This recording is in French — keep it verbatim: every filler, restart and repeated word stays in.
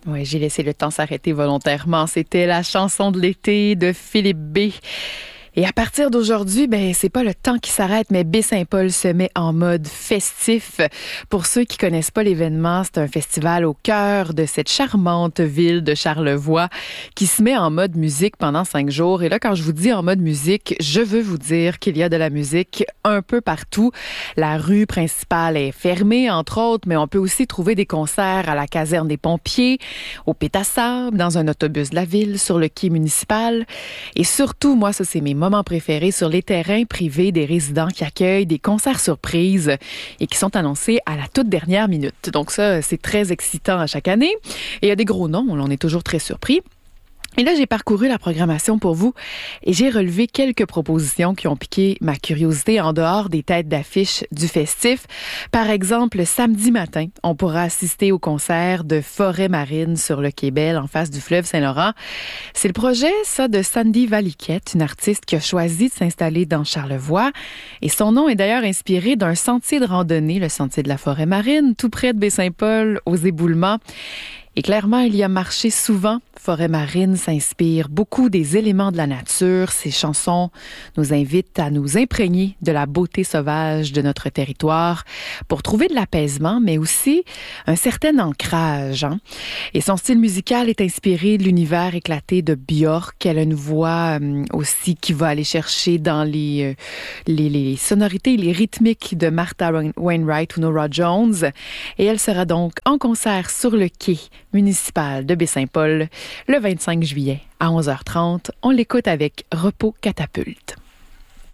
Oui, j'ai laissé le temps s'arrêter volontairement. C'était la chanson de l'été de Philippe B. Et à partir d'aujourd'hui, ben c'est pas le temps qui s'arrête, mais Baie-Saint-Paul se met en mode festif. Pour ceux qui connaissent pas l'événement, c'est un festival au cœur de cette charmante ville de Charlevoix qui se met en mode musique pendant cinq jours. Et là, quand je vous dis en mode musique, je veux vous dire qu'il y a de la musique un peu partout. La rue principale est fermée, entre autres, mais on peut aussi trouver des concerts à la caserne des pompiers, au Pétassable, dans un autobus de la ville, sur le quai municipal. Et surtout, moi, ça, c'est mes moments préférés sur les terrains privés des résidents qui accueillent des concerts surprises et qui sont annoncés à la toute dernière minute. Donc ça, c'est très excitant à chaque année. Et il y a des gros noms, on est toujours très surpris. Et là, j'ai parcouru la programmation pour vous et j'ai relevé quelques propositions qui ont piqué ma curiosité en dehors des têtes d'affiche du festif. Par exemple, samedi matin, on pourra assister au concert de Forêt Marine sur le Quai Bell en face du fleuve Saint-Laurent. C'est le projet, ça, de Sandy Valiquette, une artiste qui a choisi de s'installer dans Charlevoix. Et son nom est d'ailleurs inspiré d'un sentier de randonnée, le sentier de la Forêt Marine, tout près de Baie-Saint-Paul, aux Éboulements. Et clairement, il y a marché souvent. Forêt Marine s'inspire beaucoup des éléments de la nature. Ses chansons nous invitent à nous imprégner de la beauté sauvage de notre territoire pour trouver de l'apaisement, mais aussi un certain ancrage. Hein? Et son style musical est inspiré de l'univers éclaté de Björk. Elle a une voix euh, aussi qui va aller chercher dans les, euh, les, les sonorités, les rythmiques de Martha Wainwright ou Norah Jones. Et elle sera donc en concert sur le quai municipal de Baie-Saint-Paul le vingt-cinq juillet à onze heures trente. On l'écoute avec Repos Catapulte.